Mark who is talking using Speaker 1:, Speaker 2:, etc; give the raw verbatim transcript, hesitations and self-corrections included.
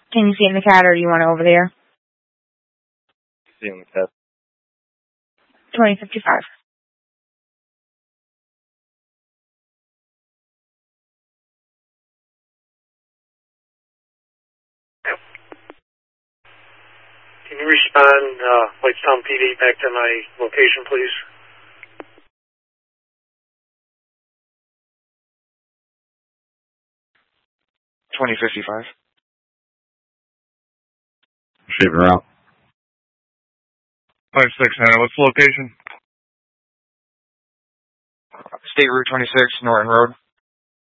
Speaker 1: Can you see in the cat, or do you want it over there?
Speaker 2: See in the cat.
Speaker 1: twenty fifty-five.
Speaker 3: Can you respond, uh, Whitestown P D, back to my location, please?
Speaker 2: twenty fifty-five.
Speaker 4: Shaver out.
Speaker 5: five six, Hannah, what's the location?
Speaker 2: State Route twenty-six, Norton Road.